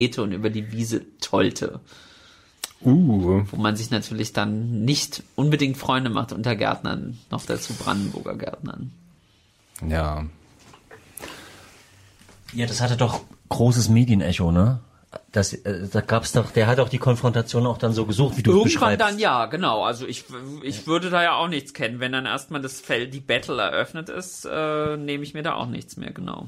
und über die Wiese tollte. Wo man sich natürlich dann nicht unbedingt Freunde macht unter Gärtnern, noch dazu Brandenburger Gärtnern. Ja. Ja, das hatte doch großes Medienecho, ne? Da gab's doch, der hat auch die Konfrontation auch dann so gesucht, wie du es beschreibst. Irgendwann dann ja, genau. Also ich würde da ja auch nichts kennen. Wenn dann erstmal das Feld, die Battle eröffnet ist, nehme ich mir da auch nichts mehr, genau.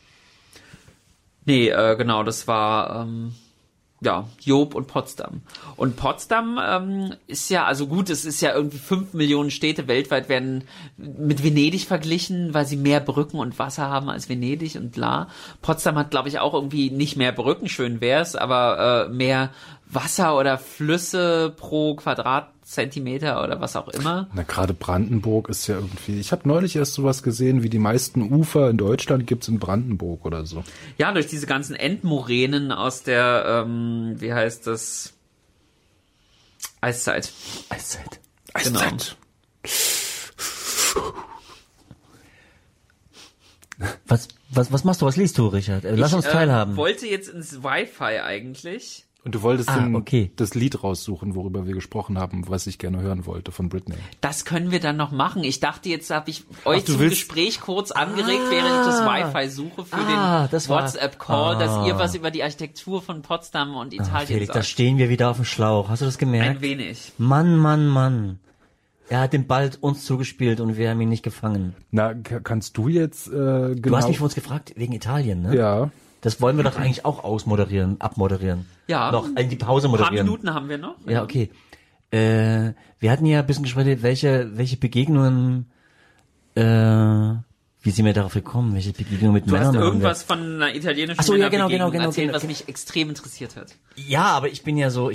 Nee, genau, das war Job und Potsdam. Und Potsdam ist ja, also gut, es ist ja irgendwie 5 Millionen Städte weltweit werden mit Venedig verglichen, weil sie mehr Brücken und Wasser haben als Venedig und bla. Potsdam hat, glaube ich, auch irgendwie nicht mehr Brücken, schön wär's, aber mehr Wasser oder Flüsse pro Quadratzentimeter oder was auch immer. Na, gerade Brandenburg ist ja irgendwie, ich habe neulich erst sowas gesehen, wie die meisten Ufer in Deutschland gibt's in Brandenburg oder so. Ja, durch diese ganzen Endmoränen aus der, wie heißt das? Eiszeit. Genau. Was machst du? Was liest du, Richard? Lass uns teilhaben. Ich wollte jetzt ins Wi-Fi eigentlich. Und du wolltest das Lied raussuchen, worüber wir gesprochen haben, was ich gerne hören wollte von Britney. Das können wir dann noch machen. Ich dachte, jetzt habe ich euch zum Gespräch kurz angeregt, während ich das Wi-Fi suche für den WhatsApp-Call, dass ihr was über die Architektur von Potsdam und Italien Felix, sagt. da stehen wir wieder auf dem Schlauch. Hast du das gemerkt? Ein wenig. Mann. Er hat den Ball uns zugespielt und wir haben ihn nicht gefangen. Na, kannst du jetzt genau... Du hast mich vor uns gefragt, wegen Italien, ne? Ja. Das wollen wir doch eigentlich auch abmoderieren. Ja. Noch in die Pause moderieren. Ein paar Minuten haben wir noch. Ja, okay. Wir hatten ja ein bisschen gesprochen, welche Begegnungen, wie sind wir darauf gekommen? Welche Begegnungen mit Männern? Du hast irgendwas von einer italienischen genau, erzählt, was mich extrem interessiert hat. Ja, aber ich bin ja so,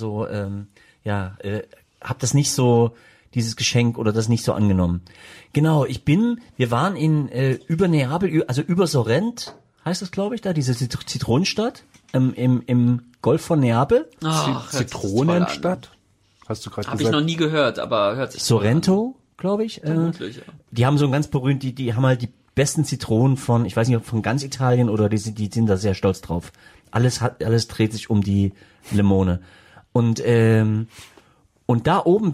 hab das nicht so, dieses Geschenk oder das nicht so angenommen. Genau, wir waren über Neapel, also über Sorrent, heißt das, glaube ich, da, diese Zitronenstadt im Golf von Neapel. Zitronenstadt? Hast du gerade gesagt? Habe ich noch nie gehört, aber hört sich Sorrento, glaube ich. Vermutlich, ja. Die haben so ein ganz berühmt, die haben halt die besten Zitronen von, ich weiß nicht, ob von ganz Italien oder die sind da sehr stolz drauf. Alles dreht sich um die Limone. Und da oben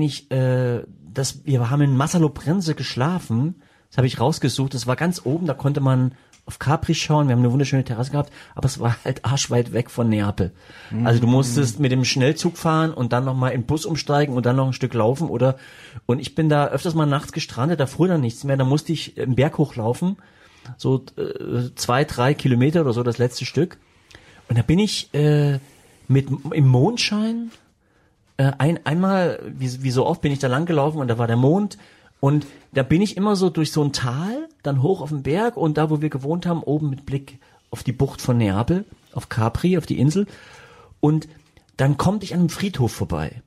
wir haben in Massaloprense geschlafen. Das habe ich rausgesucht. Das war ganz oben, da konnte man auf Capri schauen. Wir haben eine wunderschöne Terrasse gehabt, aber es war halt arschweit weg von Neapel. Also du musstest mit dem Schnellzug fahren und dann nochmal in den Bus umsteigen und dann noch ein Stück laufen und ich bin da öfters mal nachts gestrandet, da fuhr dann nichts mehr, da musste ich einen Berg hochlaufen, so 2-3 Kilometer oder so, das letzte Stück. Und da bin ich im Mondschein einmal, wie so oft bin ich da lang gelaufen und da war der Mond. Und da bin ich immer so durch so ein Tal, dann hoch auf den Berg und da, wo wir gewohnt haben, oben mit Blick auf die Bucht von Neapel, auf Capri, auf die Insel. Und dann komme ich an einem Friedhof vorbei.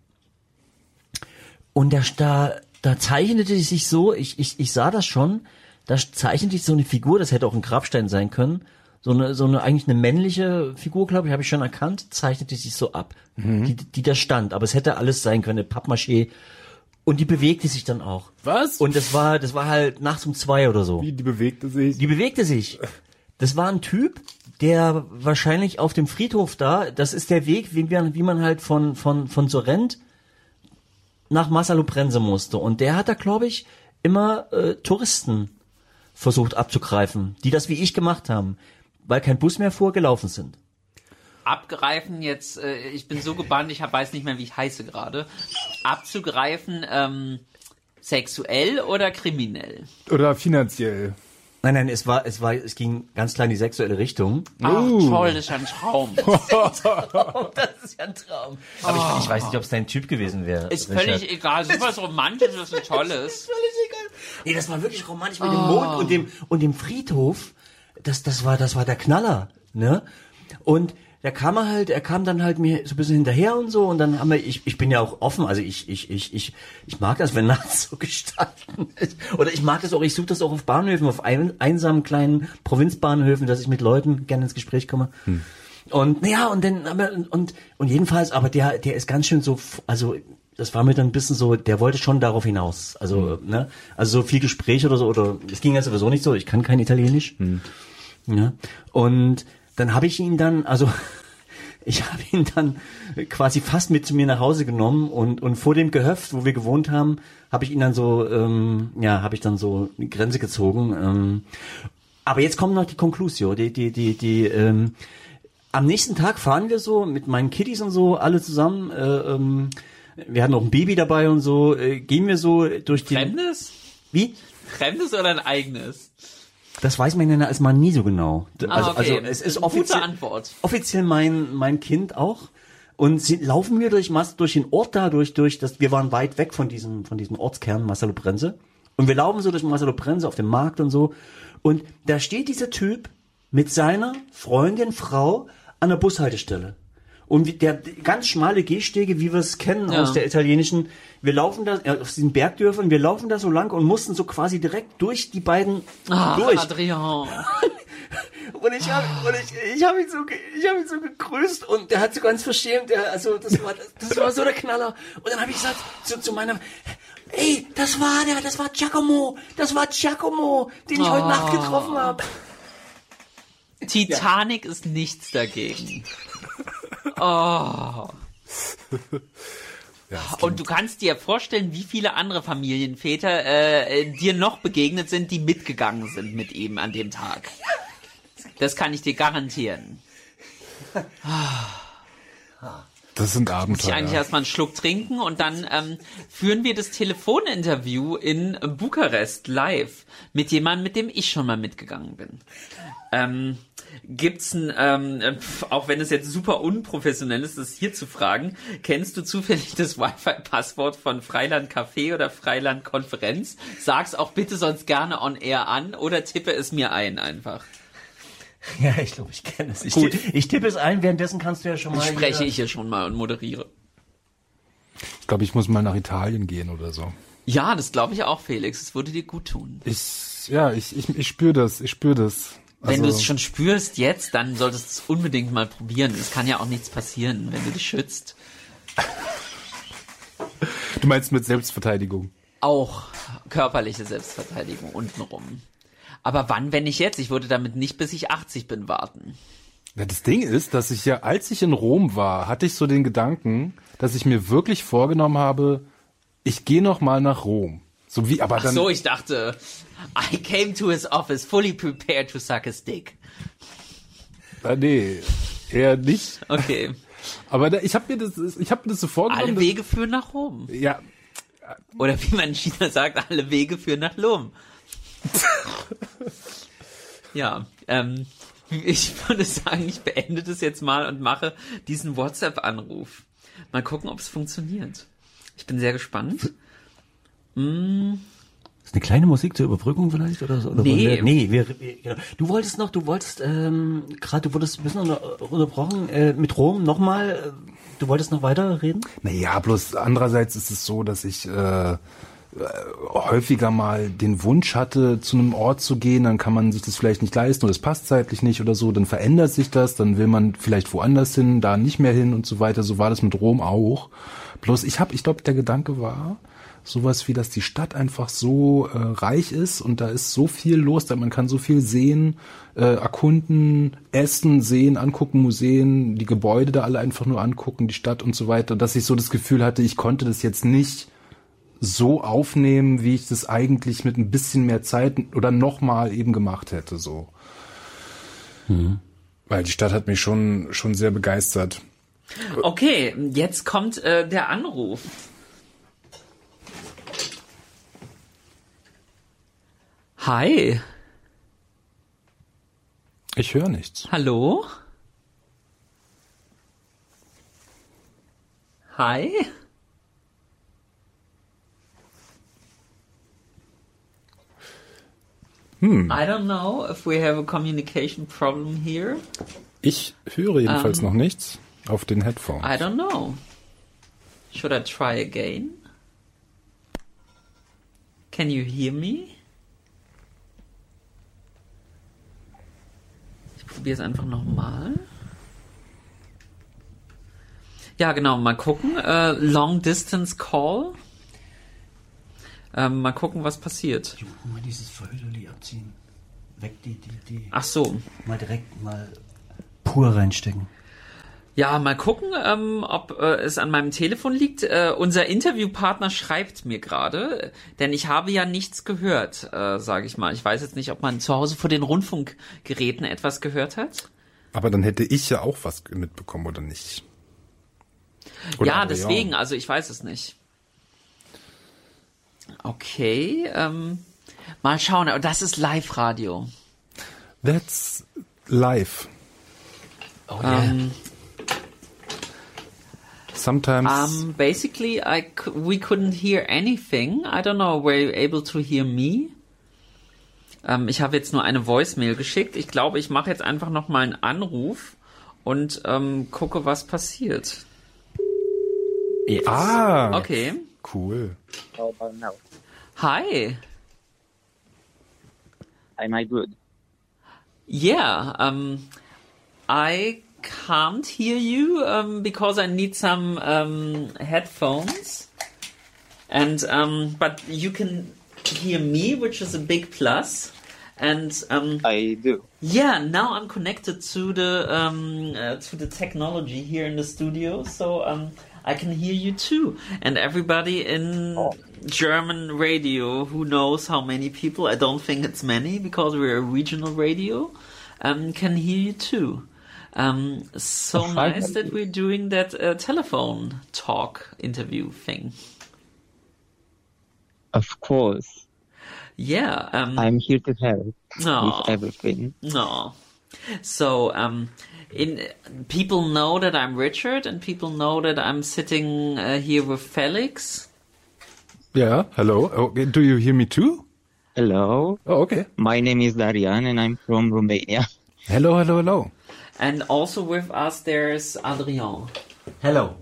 Und da zeichnete sich so, ich sah das schon, da zeichnete sich so eine Figur, das hätte auch ein Grabstein sein können, so eine eigentlich eine männliche Figur, glaube ich, habe ich schon erkannt, zeichnete sich so ab, die da stand. Aber es hätte alles sein können, eine Pappmaché. Und die bewegte sich dann auch. Was? Und das war halt nachts um 2 oder so. Wie, die bewegte sich? Die bewegte sich. Das war ein Typ, der wahrscheinlich auf dem Friedhof da, das ist der Weg, wie man halt von Sorrent nach Massaloprense musste. Und der hat da, glaube ich, immer Touristen versucht abzugreifen, die das wie ich gemacht haben, weil kein Bus mehr fuhr, gelaufen sind. Abgreifen jetzt, ich bin so gebannt, ich weiß nicht mehr, wie ich heiße gerade. Abzugreifen, sexuell oder kriminell? Oder finanziell? Nein, es ging ganz klar in die sexuelle Richtung. Ach, toll, das ist ja ein Traum. Das ist ja ein Traum. Aber ich weiß nicht, ob es dein Typ gewesen wäre. Ist völlig egal, sowas Romantisches und Tolles. Ist völlig egal. Nee, das war wirklich romantisch mit dem Mond und dem Friedhof. Das war der Knaller, ne? Und er kam dann halt mir so ein bisschen hinterher und so und dann haben ich bin ja auch offen, also ich mag das, wenn nachts so gestalten ist. Oder ich mag das auch, ich suche das auch auf Bahnhöfen, auf einsamen kleinen Provinzbahnhöfen, dass ich mit Leuten gerne ins Gespräch komme. Und naja, und dann und jedenfalls, aber der ist ganz schön so, also das war mir dann ein bisschen so, der wollte schon darauf hinaus. Also, ne? Also so viel Gespräch oder so, oder es ging ja sowieso nicht so, ich kann kein Italienisch. Ja. Und dann habe ich ihn dann, also ich habe ihn dann quasi fast mit zu mir nach Hause genommen und vor dem Gehöft, wo wir gewohnt haben, habe ich ihn dann so, habe ich dann so eine Grenze gezogen. Aber jetzt kommt noch die Conclusio, am nächsten Tag fahren wir so mit meinen Kiddies und so, alle zusammen, wir hatten noch ein Baby dabei und so, gehen wir so durch die... Fremdes? Wie? Fremdes oder ein eigenes? Das weiß man ja als Mann nie so genau. Okay. Also es ist Gute Antwort. Offiziell mein Kind auch. Und sie laufen wir durch den Ort da, wir waren weit weg von diesem Ortskern Massalobrense. Und wir laufen so durch Massalobrense auf dem Markt und so. Und da steht dieser Typ mit seiner Freundin, Frau an der Bushaltestelle. Und der ganz schmale Gehstege, wie wir es kennen aus der italienischen, wir laufen da aus diesen Bergdörfern, wir laufen da so lang und mussten so quasi direkt durch die beiden durch. Adrian. Und ich habe ihn so gegrüßt und der hat so ganz verschämt, das war so der Knaller. Und dann habe ich gesagt zu meiner, ey, das war Giacomo, den ich heute Nacht getroffen habe. Titanic ist nichts dagegen. Oh. Ja, und du kannst dir vorstellen, wie viele andere Familienväter dir noch begegnet sind, die mitgegangen sind mit ihm an dem Tag. Das kann ich dir garantieren. Das sind Muss ich Abenteuer. eigentlich erstmal einen Schluck trinken und dann führen wir das Telefoninterview in Bukarest live mit jemandem, mit dem ich schon mal mitgegangen bin. Gibt's auch wenn es jetzt super unprofessionell ist, das hier zu fragen, kennst du zufällig das Wi-Fi-Passwort von Freiland Café oder Freiland Konferenz? Sag's auch bitte sonst gerne on air an oder tippe es mir ein einfach. Ja, ich glaube, ich kenne es. Ich tippe es ein, währenddessen kannst du ja schon mal... Spreche ich hier schon mal und moderiere. Ich glaube, ich muss mal nach Italien gehen oder so. Ja, das glaube ich auch, Felix. Es würde dir gut tun. Ich spüre das. Wenn du es schon spürst jetzt, dann solltest du es unbedingt mal probieren. Es kann ja auch nichts passieren, wenn du dich schützt. Du meinst mit Selbstverteidigung? Auch körperliche Selbstverteidigung untenrum. Aber wann, wenn nicht jetzt? Ich würde damit nicht, bis ich 80 bin, warten. Ja, das Ding ist, dass ich ja, als ich in Rom war, hatte ich so den Gedanken, dass ich mir wirklich vorgenommen habe, ich gehe noch mal nach Rom. So wie, aber Ach dann. so, ich dachte, I came to his office fully prepared to suck his dick. Nee, eher nicht. Okay. Aber ich habe mir das so vorgenommen. Alle Wege führen nach Rom. Ja. Oder wie man in China sagt, alle Wege führen nach Lom. Ja, ich würde sagen, ich beende das jetzt mal und mache diesen WhatsApp-Anruf. Mal gucken, ob es funktioniert. Ich bin sehr gespannt. Ist eine kleine Musik zur Überbrückung vielleicht oder so? Oder Nee. Genau. Du wurdest ein bisschen unterbrochen mit Rom nochmal. Du wolltest noch weiter reden? Naja, bloß andererseits ist es so, dass ich häufiger mal den Wunsch hatte, zu einem Ort zu gehen, dann kann man sich das vielleicht nicht leisten oder es passt zeitlich nicht oder so, dann verändert sich das, dann will man vielleicht woanders hin, da nicht mehr hin und so weiter. So war das mit Rom auch. Bloß ich glaube, der Gedanke war, sowas wie, dass die Stadt einfach so reich ist und da ist so viel los, da man kann so viel sehen, erkunden, essen, sehen, angucken, Museen, die Gebäude da alle einfach nur angucken, die Stadt und so weiter, dass ich so das Gefühl hatte, ich konnte das jetzt nicht so aufnehmen, wie ich das eigentlich mit ein bisschen mehr Zeit oder nochmal eben gemacht hätte, so. Weil die Stadt hat mich schon sehr begeistert. Okay, jetzt kommt der Anruf. Hi. Ich höre nichts. Hallo? Hi? I don't know if we have a communication problem here. Ich höre jedenfalls noch nichts auf den Headphones. I don't know. Should I try again? Can you hear me? Ich probiere es einfach nochmal. Ja, genau, mal gucken. Long Distance Call. Mal gucken, was passiert. Ich muss mal dieses Verhüterli abziehen. Weg die. Ach so. Mal direkt mal pur reinstecken. Ja, mal gucken, ob es an meinem Telefon liegt. Unser Interviewpartner schreibt mir gerade, denn ich habe ja nichts gehört, sage ich mal. Ich weiß jetzt nicht, ob man zu Hause vor den Rundfunkgeräten etwas gehört hat. Aber dann hätte ich ja auch was mitbekommen, oder nicht? Oder Ja, Adrian. deswegen, also ich weiß es nicht. Okay, mal schauen. Das ist Live-Radio. That's live. Oh yeah. Sometimes. Basically, we couldn't hear anything. I don't know, were you able to hear me? Ich habe jetzt nur eine Voicemail geschickt. Ich glaube, ich mache jetzt einfach noch mal einen Anruf und gucke, was passiert. Yes. Okay. Cool. How about now? Hi. Am I good? Yeah, I can't hear you because I need some headphones, and but you can hear me, which is a big plus. And I do. yeah, now I'm connected to the technology here in the studio, so I can hear you too, and everybody in German radio who knows how many people, I don't think it's many because we're a regional radio, can hear you too. So nice that we're doing that telephone talk interview thing. Of course. Yeah. I'm here to help Aw. with everything. No. So, people know that I'm Richard, and people know that I'm sitting here with Felix. Yeah, hello. Okay, do you hear me too? Hello. Oh, okay. My name is Darian and I'm from Romania. Hello, hello, hello. And also with us there's Adrian. Hello.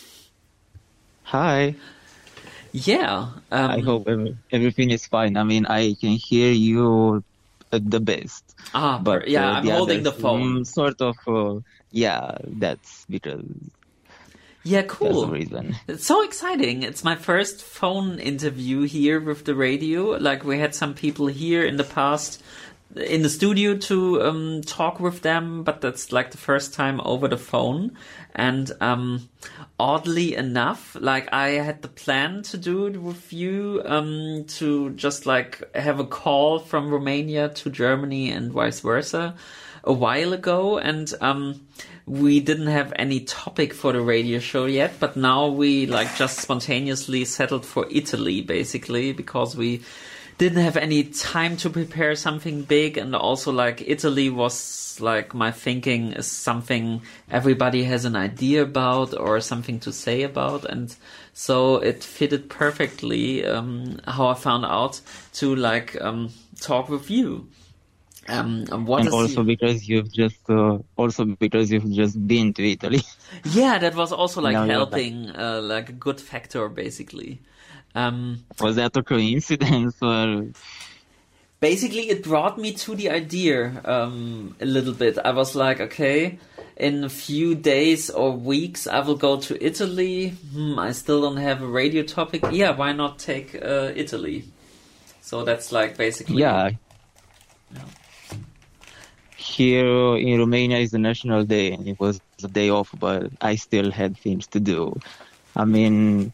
Hi. Yeah. I hope everything is fine. I mean, I can hear you at the best. But yeah, I'm holding the others, phone. Sort of, yeah, that's because Yeah, that's cool. the reason. It's so exciting. It's my first phone interview here with the radio. Like, we had some people here in the past in the studio to talk with them, but that's like the first time over the phone. And oddly enough, like, I had the plan to do it with you, to just like have a call from Romania to Germany and vice versa a while ago, and we didn't have any topic for the radio show yet, but now we like just spontaneously settled for Italy, basically, because we didn't have any time to prepare something big, and also like Italy was like, my thinking is something everybody has an idea about or something to say about, and so it fitted perfectly how I found out to like talk with you. Because you've just been to Italy. Yeah, that was also like Now you're helping, like a good factor, basically. Was that a coincidence or? Basically, it brought me to the idea a little bit. I was like, okay, in a few days or weeks, I will go to Italy. I still don't have a radio topic. Yeah, why not take Italy? So that's like basically... Yeah. Here in Romania is the National Day, and it was a day off, but I still had things to do. I mean,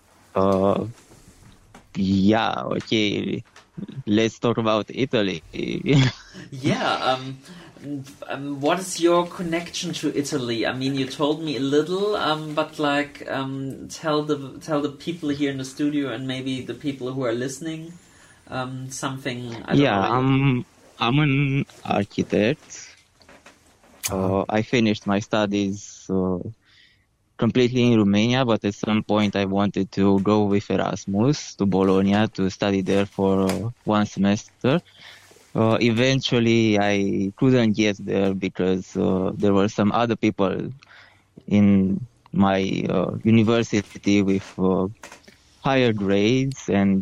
yeah, okay, let's talk about Italy. Yeah, what is your connection to Italy? I mean, you told me a little, but like, tell the people here in the studio and maybe the people who are listening something. I don't know. I'm an architect. I finished my studies completely in Romania, but at some point I wanted to go with Erasmus to Bologna to study there for 1 semester. Eventually I couldn't get there because there were some other people in my university with higher grades and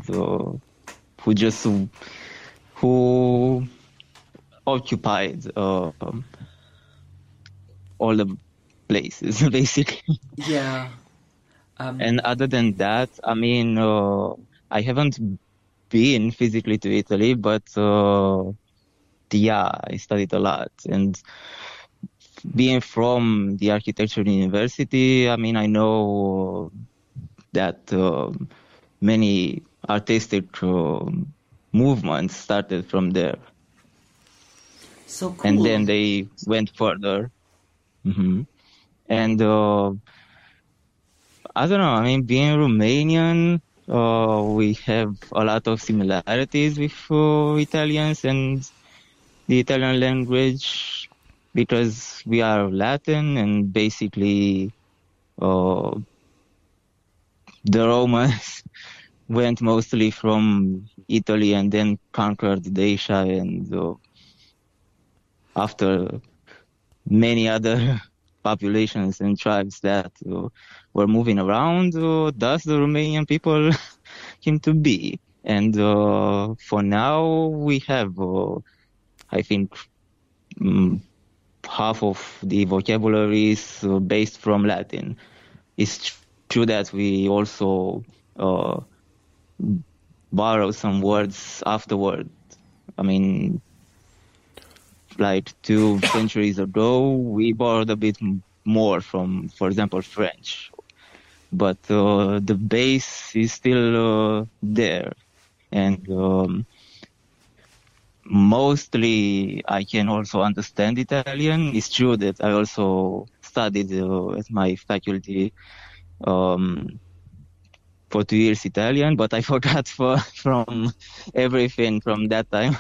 who occupied all the places, basically. Yeah. And other than that, I mean, I haven't been physically to Italy, but yeah, I studied a lot. And being from the architecture university, I mean, I know that many artistic movements started from there. So cool. And then they went further. And I don't know, I mean, being Romanian, we have a lot of similarities with Italians and the Italian language because we are Latin, and basically the Romans went mostly from Italy and then conquered Asia, and after many other populations and tribes that were moving around, thus the Romanian people came to be. And for now, we have, I think, half of the vocabulary is based from Latin. It's true that we also borrow some words afterward. I mean, like 2 centuries ago, we borrowed a bit more from, for example, French. But the base is still there. And mostly I can also understand Italian. It's true that I also studied at my faculty for 2 years Italian, but I forgot from everything from that time.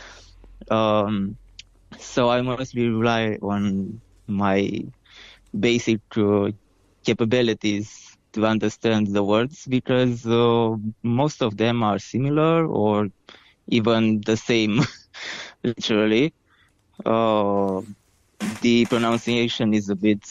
So I mostly rely on my basic capabilities to understand the words because most of them are similar or even the same, literally. The pronunciation is a bit,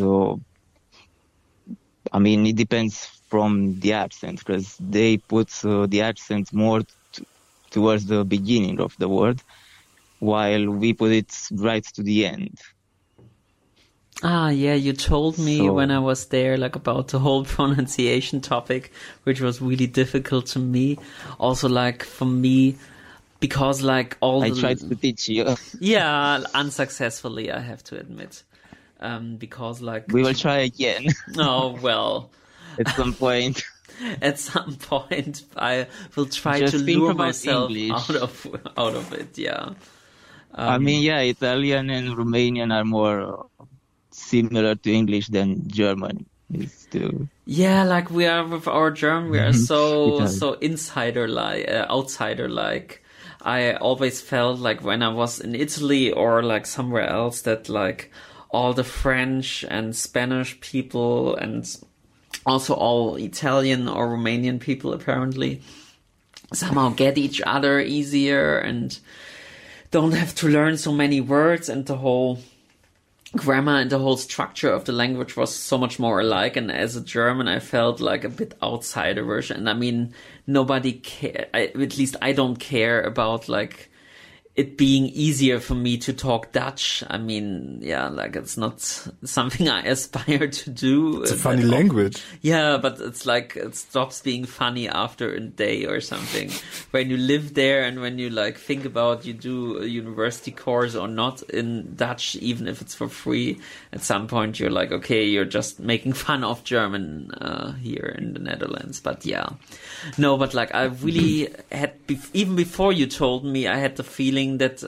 I mean, it depends from the accent because they put the accent more towards the beginning of the word, while we put it right to the end. Ah, yeah, you told me when I was there, like, about the whole pronunciation topic, which was really difficult to me. Also, like, for me, because, like, I tried to teach you. Yeah, unsuccessfully, I have to admit. Because, like... We will try again. Oh, well... At some point. At some point, I will try Just to think lure about myself English. out of it, yeah. I mean, yeah, Italian and Romanian are more similar to English than German is to. Yeah, like we are with our German, we are so Italian. outsider-like. I always felt like when I was in Italy or like somewhere else that like all the French and Spanish people and also all Italian or Romanian people apparently somehow get each other easier and don't have to learn so many words, and the whole grammar and the whole structure of the language was so much more alike. And as a German, I felt like a bit outsiderish. And I mean, nobody care. At least I don't care about like it being easier for me to talk Dutch. I mean, yeah, like it's not something I aspire to do. It's a funny language. Yeah, but it's like it stops being funny after a day or something. When you live there and when you like think about you do a university course or not in Dutch, even if it's for free, at some point you're like, okay, you're just making fun of German here in the Netherlands. But yeah, no, but like I really had, even before you told me, I had the feeling that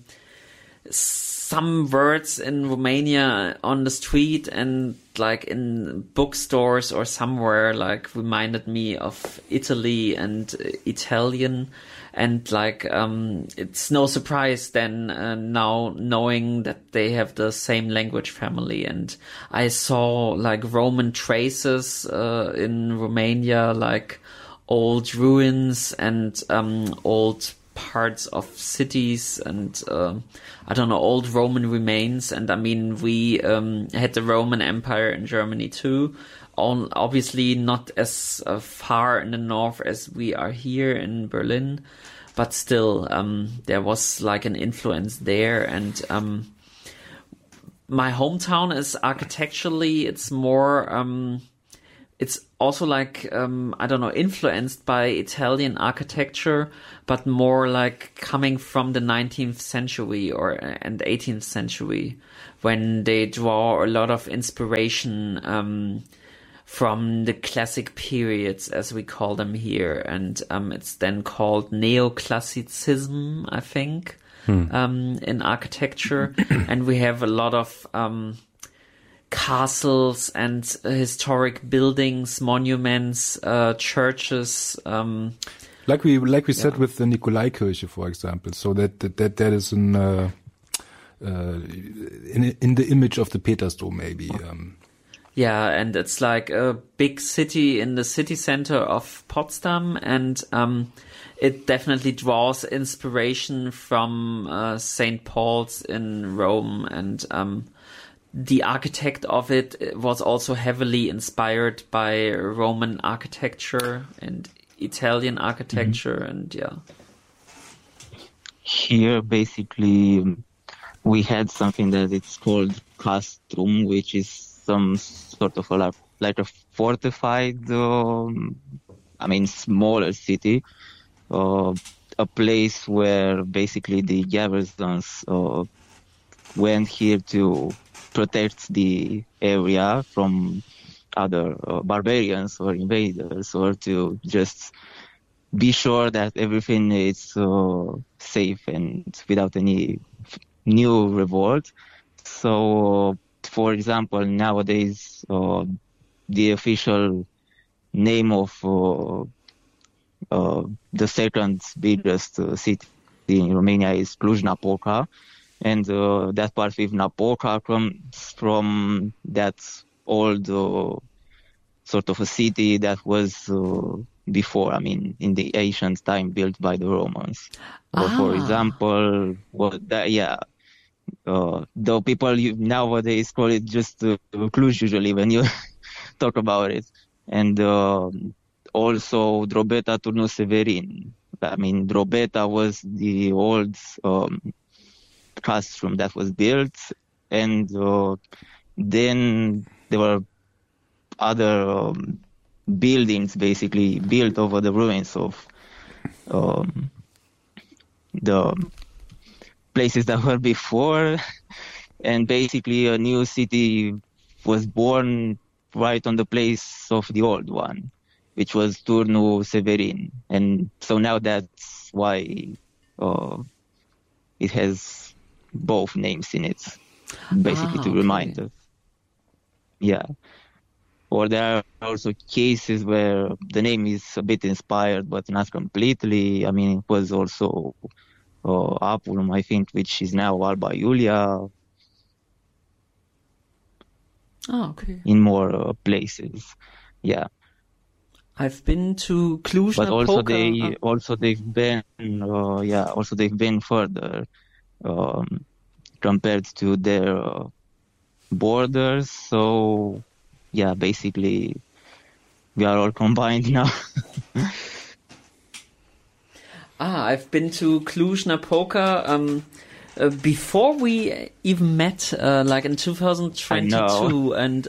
some words in Romania on the street and like in bookstores or somewhere like reminded me of Italy and Italian, and like it's no surprise then now knowing that they have the same language family. And I saw like Roman traces in Romania, like old ruins and old parts of cities and I don't know, old Roman remains. And I mean, we had the Roman Empire in Germany too, obviously not as far in the north as we are here in Berlin, but still there was like an influence there. And my hometown is architecturally, it's more it's also like, I don't know, influenced by Italian architecture, but more like coming from the 19th century and 18th century, when they draw a lot of inspiration, from the classic periods, as we call them here. And, it's then called neoclassicism, I think, in architecture. And we have a lot of, castles and historic buildings, monuments, churches. Like we said with the Nikolaikirche, for example. So that is in the image of the Petersdom, maybe. Yeah, and it's like a big city in the city center of Potsdam, and it definitely draws inspiration from St. Paul's in Rome, and the architect of it was also heavily inspired by Roman architecture and Italian architecture, and yeah. Here, basically, we had something that it's called castrum, which is some sort of like a fortified, smaller city, a place where basically the garrisons went here to protect the area from other barbarians or invaders, or to just be sure that everything is safe and without any new revolt. So, for example, nowadays the official name of the second biggest city in Romania is Cluj-Napoca, and that part with Napoca comes from that old sort of a city that was before, in the ancient time, built by the Romans. For example, though people nowadays call it just Cluj usually when you talk about it. And also Drobeta Turnul Severin. Drobeta was the old castrum that was built, and then there were other buildings basically built over the ruins of the places that were before, and basically a new city was born right on the place of the old one, which was Turnul Severin. And so now that's why it has both names in it, basically to remind us. Yeah. Or there are also cases where the name is a bit inspired, but not completely. It was also Apulum, I think, which is now Alba Iulia. Oh, okay. In more places, yeah. I've been to Cluj-Napoca. But they've been further compared to their borders. So, yeah, basically, we are all combined now. I've been to Cluj-Napoca before we even met, like in 2022, and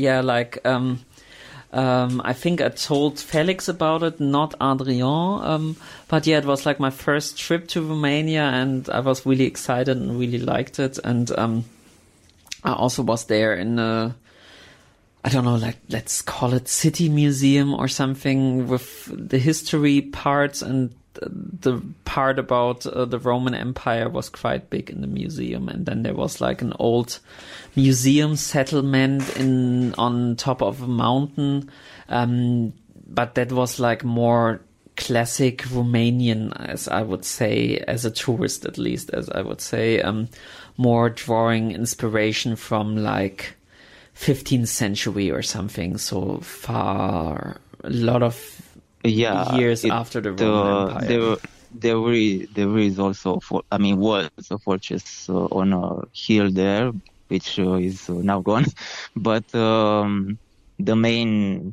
I think I told Felix about it, not Adrien, but yeah, it was like my first trip to Romania, and I was really excited and really liked it, and I also was there in I don't know, like, let's call it city museum or something, with the history parts, and the part about the Roman Empire was quite big in the museum. And then there was like an old museum settlement on top of a mountain, but that was like more classic Romanian, as I would say, as a tourist at least, as I would say, more drawing inspiration from like 15th century or something, so far, a lot of years after the Roman Empire. There is also, was a fortress on a hill there, which is now gone. But the main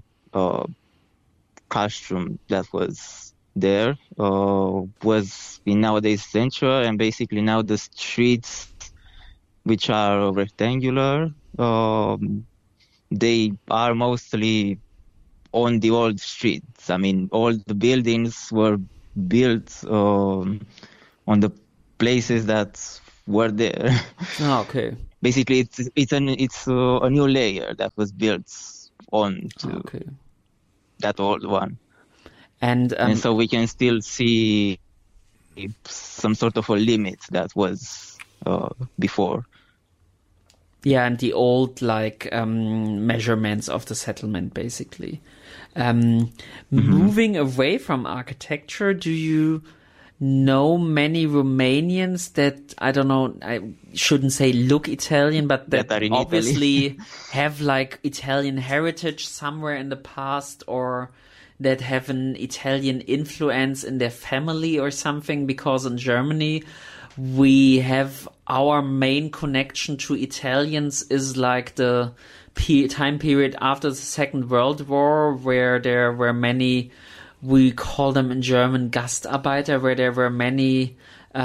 castrum that was there was in nowadays central, and basically now the streets, which are rectangular, they are mostly on the old streets. I mean, all the buildings were built on the places that were there. Ah, okay. Basically, it's a new layer that was built on to Okay. that old one, And and so we can still see some sort of a limit that was before. yeah, and the old like measurements of the settlement, basically. Moving away from architecture, do you know many Romanians that, I don't know, I shouldn't say look Italian, but that That are in obviously have like Italian heritage somewhere in the past, or that have an Italian influence in their family or something? Because in Germany, we have our main connection to Italians is like the time period after the Second World War, where there were many, we call them in German Gastarbeiter, where there were many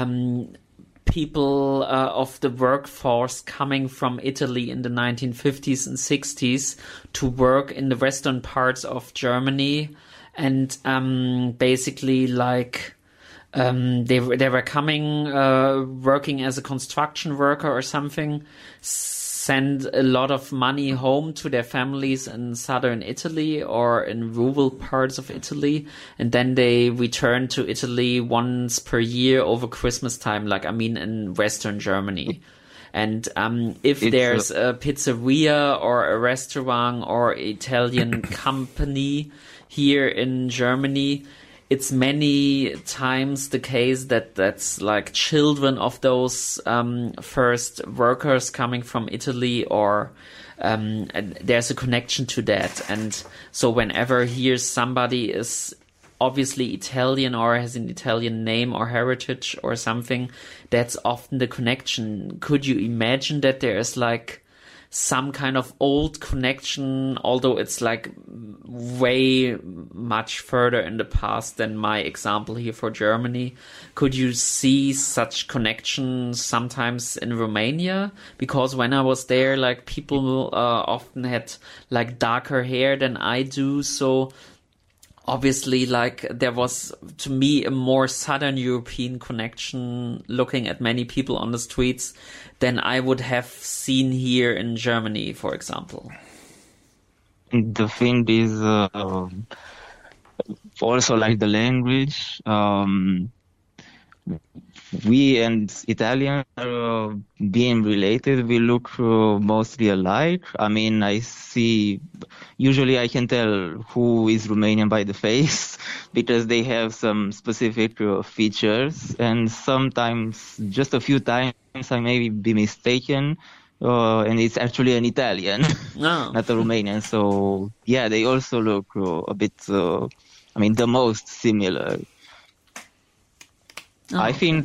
people of the workforce coming from Italy in the 1950s and 60s to work in the western parts of Germany, and basically like they were coming working as a construction worker or something, send a lot of money home to their families in southern Italy or in rural parts of Italy, and then they return to Italy once per year over Christmas time, like I mean in western Germany. And if there's a pizzeria or a restaurant or Italian company here in Germany, it's many times the case that that's like children of those first workers coming from Italy, or and there's a connection to that. And so whenever here somebody is obviously Italian or has an Italian name or heritage or something, that's often the connection. Could you imagine that there is like some kind of old connection, although it's like way much further in the past than my example here for Germany? Could you see such connections sometimes in Romania? Because when I was there, like people often had like darker hair than I do, so obviously like there was to me a more Southern European connection looking at many people on the streets than I would have seen here in Germany, for example. The thing is also like the language. We and Italian are being related. We look mostly alike. I mean, usually I can tell who is Romanian by the face because they have some specific features, and sometimes, just a few times, I may be mistaken, and it's actually an Italian, not a Romanian. So yeah, they also look a bit, the most similar. I think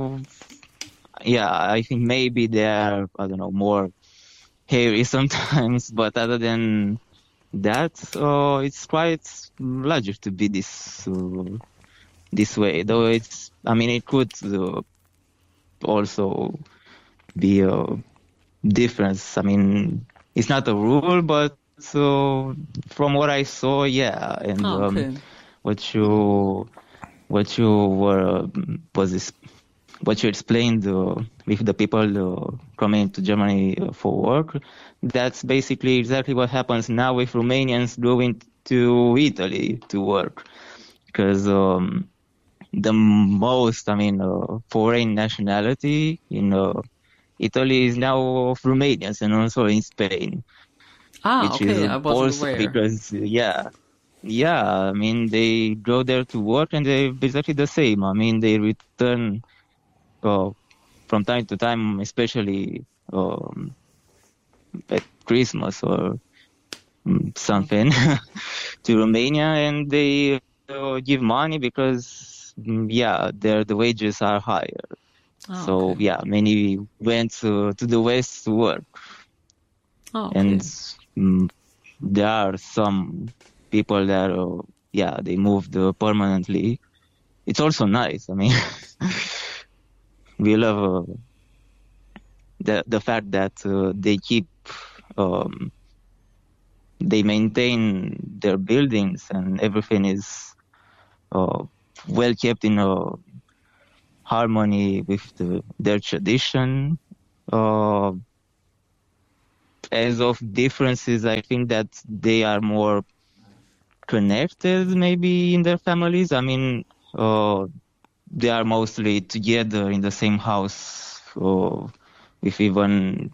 maybe they are, I don't know, more hairy sometimes, but other than that, it's quite logical to be this way. Though it could also be a difference. I mean, it's not a rule, but from what I saw, yeah. And what you explained with the people coming to Germany for work, that's basically exactly what happens now with Romanians going to Italy to work, because the most, foreign nationality in Italy is now of Romanians, and also in Spain. Which is I wasn't aware. Because yeah, they go there to work and they're exactly the same. They return from time to time, especially at Christmas or something, to Romania, and they give money because, the wages are higher. So, many went to the West to work. And there are some people that, they moved permanently. It's also nice. We love the fact that they keep they maintain their buildings and everything is well kept in harmony with their tradition. As of differences, I think that they are more connected maybe in their families. I mean, they are mostly together in the same house, with even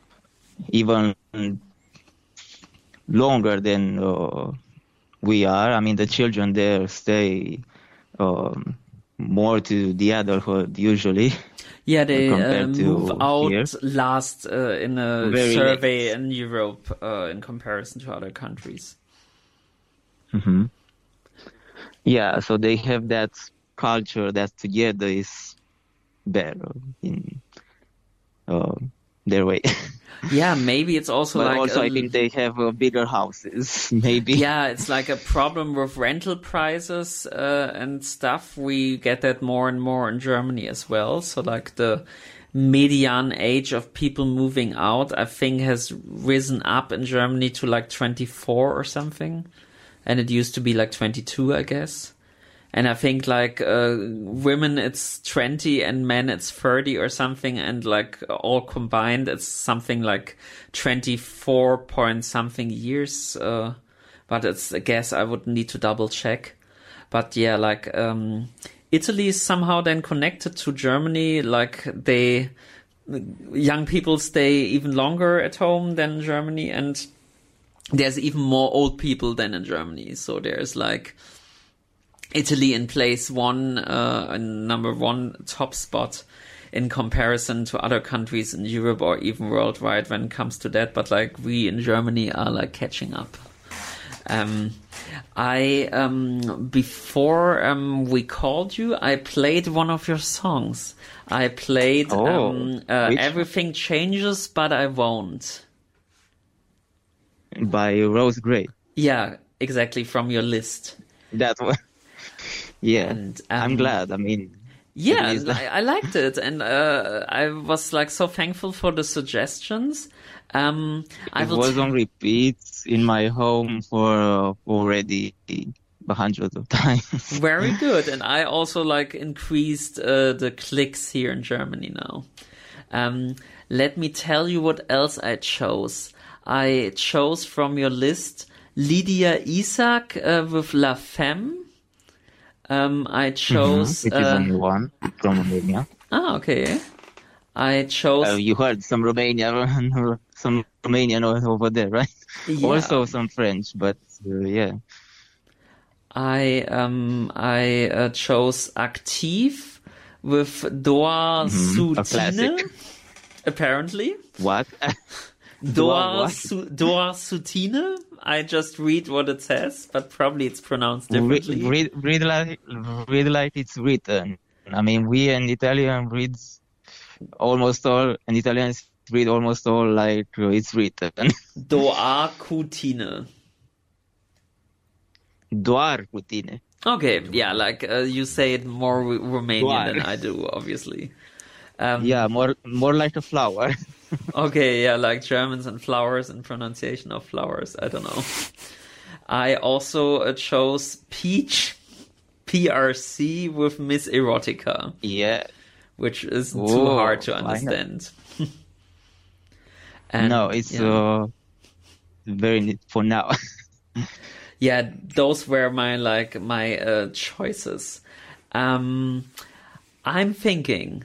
longer than we are. I mean, the children there stay more to the adulthood usually. Yeah, they compared to move out here. last in a Very survey late. in Europe in comparison to other countries. Hmm. Yeah, so they have that culture that together is better in their way. Yeah, maybe it's also But like also, I think they have bigger houses, maybe. yeah, it's like a problem with rental prices and stuff. We get that more and more in Germany as well. So like the median age of people moving out, I think, has risen up in Germany to like 24 or something. And it used to be like 22, I guess. And I think like women it's 20 and men it's 30 or something, and like all combined it's something like 24 point something years. But it's, I guess I would need to double check. But yeah, like Italy is somehow then connected to Germany. Like young people stay even longer at home than Germany, and there's even more old people than in Germany. So there's like Italy in place one, number one top spot in comparison to other countries in Europe or even worldwide when it comes to that. But like we in Germany are like catching up. Before we called you, I played one of your songs. I played which? Everything Changes, But I Won't. By Rose Gray. Yeah, exactly, from your list. That one. Yeah, And, I'm glad. I mean, Yeah, at least I liked it, and I was like so thankful for the suggestions. I it will was on repeat in my home for already hundreds of times. very good, and I also like increased the clicks here in Germany now. Let me tell you what else I chose. I chose from your list Lydia Isaac with La Femme. I chose... Which is a new one from Romania. okay. I chose... You heard some Romanian over there, right? Yeah. Also some French, but yeah. I chose Active with Doa A Sutine, classic. apparently. What? Doa what? Sutine. I just read what it says, but probably it's pronounced differently. Read like it's written. I mean, we in Italian read almost all, and Italians read almost all like it's written. Doa Cutine. Doar cu tine. Okay, yeah, like you say it more Romanian Doar. than I do, obviously. Yeah, more like a flower. Okay, yeah, like Germans and flowers and pronunciation of flowers. I don't know. I also chose Peach, PRC with Miss Erotica, Yeah. which is too Whoa, hard to I know. understand. And, No, it's yeah. very neat for now. Yeah, those were my choices. I'm thinking.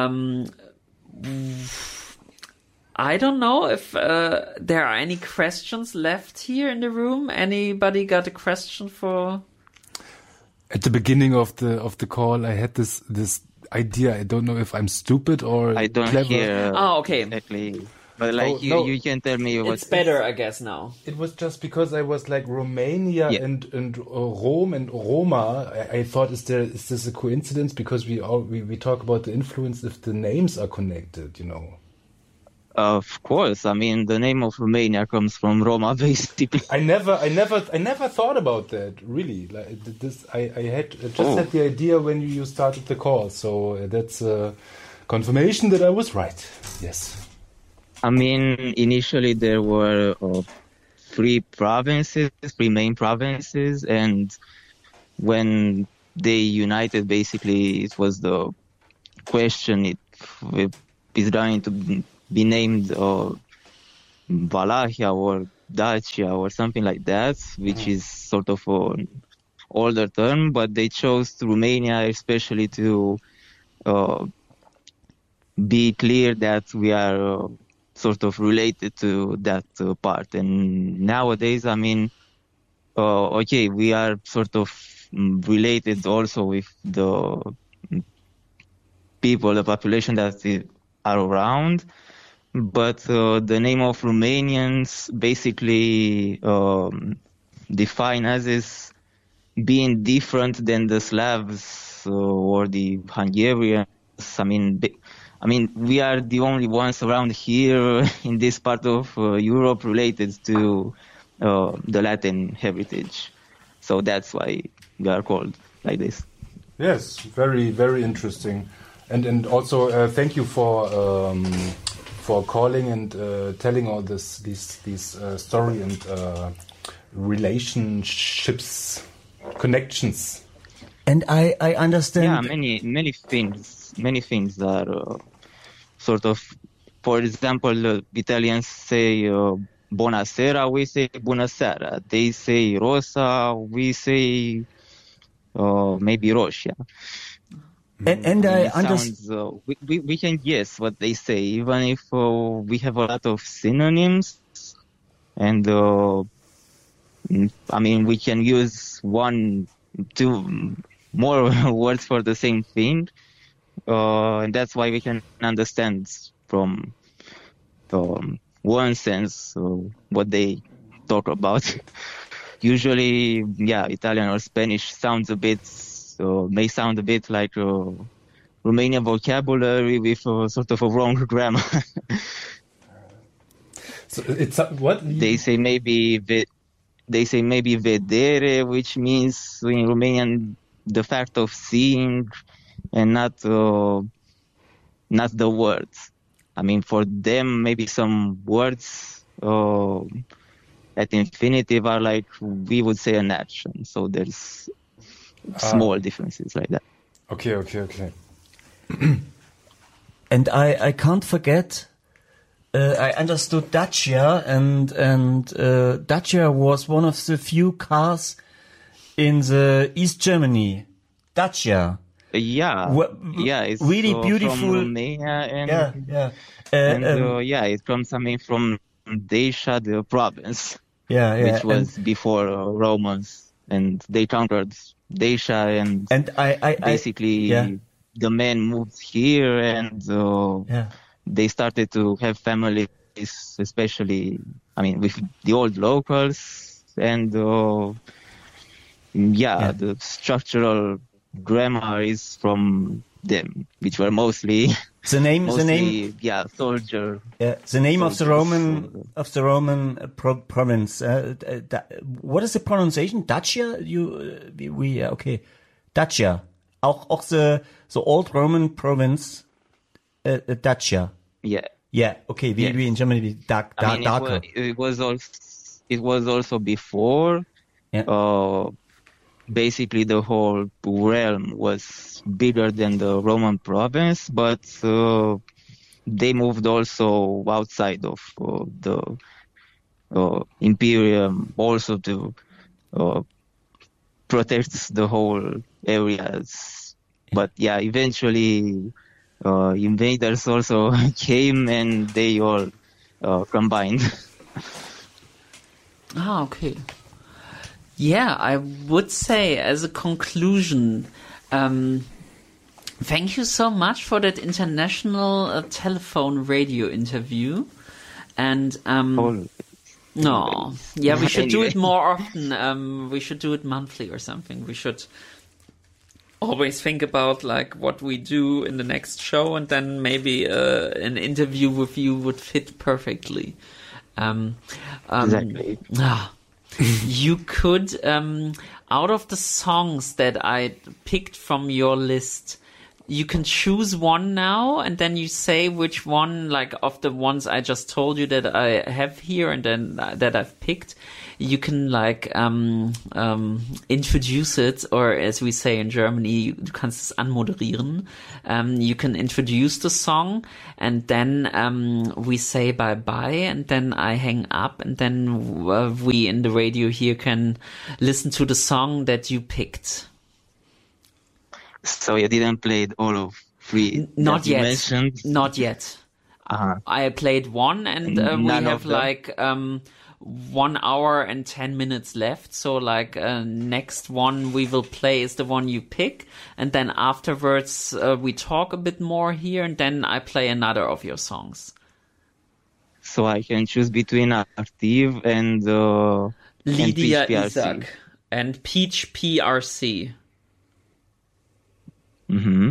I don't know if there are any questions left here in the room. Anybody got a question for? At the beginning of the call, I had this idea. I don't know if I'm stupid or I don't clever. hear Okay. exactly. But like Oh, no. you can tell me It's better, I guess, now. It was just because I was like Romania Yeah. and Rome and Roma. I thought, is this a coincidence? Because we talk about the influence if the names are connected, you know. Of course. I mean, the name of Romania comes from Roma, basically. I never thought about that. Really, like this. I had had the idea when you started the call, so that's a confirmation that I was right. Yes. I mean, initially there were three main provinces, and when they united, basically, it was the question if it's going to be named Valahia or Dacia or something like that, which is sort of an older term, but they chose Romania especially to be clear that we are sort of related to that part. And nowadays, I mean, okay, we are sort of related also with the people, the population that are around, but the name of Romanians basically define us as being different than the Slavs or the Hungarians. I mean, we are the only ones around here in this part of Europe related to the Latin heritage. So that's why we are called like this. Yes, very, very interesting. And also thank you for calling and telling all these story and relationships, connections. And I understand. Yeah, many things are sort of, for example, the Italians say buonasera, we say bunasera. They say rosa, we say maybe roșia. And I understand. We can guess what they say, even if we have a lot of synonyms. And I mean, we can use 1, 2 more words for the same thing. And that's why we can understand from one sense what they talk about. Usually, yeah, Italian or Spanish may sound a bit like Romanian vocabulary with sort of a wrong grammar. So it's what they say maybe vedere, which means in Romanian the fact of seeing, and not the words. I mean, for them, maybe some words at infinitive are like we would say an action. So there's small differences like that. Okay. And I can't forget. I understood Dacia, and Dacia was one of the few cars in the East Germany. Dacia. It's really beautiful. From Romania, and it comes from Dacia, the province. Which was before Romans, and they conquered Dacia, and I basically the men moved here, and they started to have families, especially, I mean, with the old locals, and the structural grammar is from them, which were mostly soldier. The name of the Roman province. What is the pronunciation? Dacia? Dacia. Auch the old Roman province. Dacia. Yeah. Okay. We in Germany darker. It was also before. Yeah. Basically, the whole realm was bigger than the Roman province, but they moved also outside of the imperium, also to protect the whole areas. But eventually invaders also came, and they all combined. Okay. Yeah, I would say as a conclusion, thank you so much for that international telephone radio interview. And we should do it more often. We should do it monthly or something. We should always think about like what we do in the next show, and then maybe an interview with you would fit perfectly. Exactly. You could, out of the songs that I picked from your list, You can choose one now, and then you say which one, like of the ones I just told you that I have here, and then that I've picked. You can like introduce it, or as we say in Germany, du kannst es anmoderieren. You can introduce the song, and then we say bye-bye, and then I hang up, and then we in the radio here can listen to the song that you picked. So you didn't play all of three? Not that you yet. mentioned? Not yet. Uh-huh. I played one, and we None have of them? like 1 hour and 10 minutes left. So like next one we will play is the one you pick, and then afterwards we talk a bit more here, and then I play another of your songs. So I can choose between Active and Lydia Peach PRC. Isaac and Peach PRC. Mm-hmm.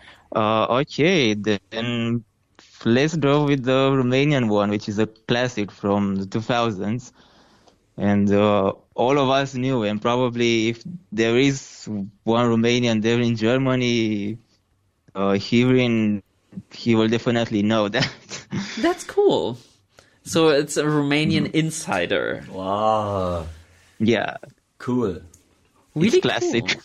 Okay, then let's go with the Romanian one, which is a classic from the 2000s. And all of us knew, and probably if there is one Romanian there in Germany hearing, he will definitely know that. That's cool. So it's a Romanian insider. Wow. Yeah, Cool. Really classic.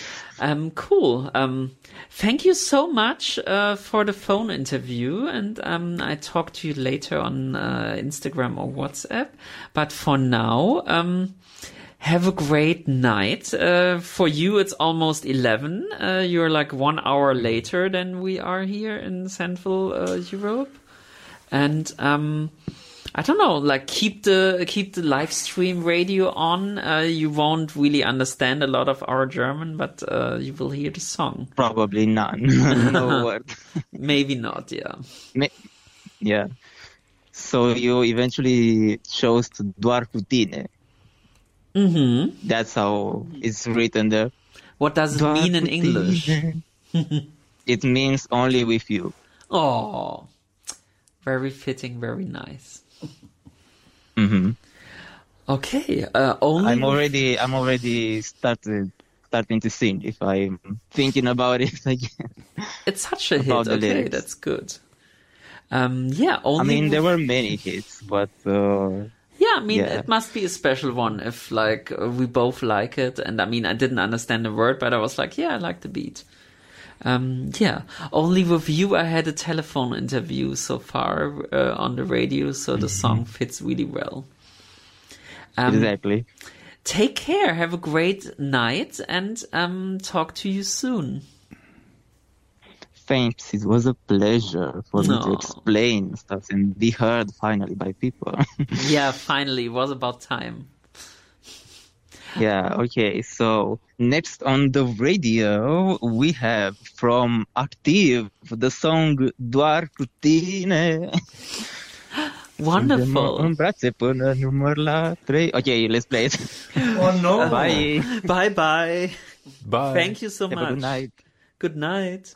Cool. Thank you so much for the phone interview, and I talk to you later on Instagram or WhatsApp. But for now, have a great night. For you, it's almost 11. You're like 1 hour later than we are here in Central Europe, and I don't know, like keep the live stream radio on. You won't really understand a lot of our German, but you will hear the song. Probably none. No word. Maybe not, yeah. Yeah. So you eventually chose to doar cu tine. Mm-hmm. That's how it's written there. What does it Doar mean in cu English? tine. It means only with you. Oh, very fitting, very nice. Mm-hmm. Okay, only I'm already starting to sing if I'm thinking about it again. it's such a hit. about the Okay, lyrics. that's good. Yeah, only I mean, with- there were many hits, but Yeah, I mean, Yeah. it must be a special one if, like, we both like it. And I mean, I didn't understand the word, but I was like, yeah, I like the beat. Yeah, only with you I had a telephone interview so far on the radio, so the song fits really well. exactly. Take care, have a great night, and talk to you soon. Thanks. It was a pleasure for me to No. explain stuff and be heard finally by people. Yeah, finally, it was about time. Yeah, okay. So next on the radio, we have from Active the song Doar cu tine. Wonderful. În brațe până număr la 3. Okay, let's play it. Oh no. Bye. Bye bye. Bye. Thank you so Have much. a good night. Good night.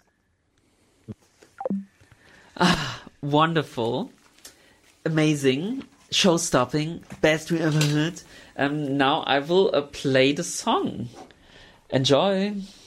Wonderful. Amazing. Show-stopping. Best we ever heard. Now I will play the song. Enjoy.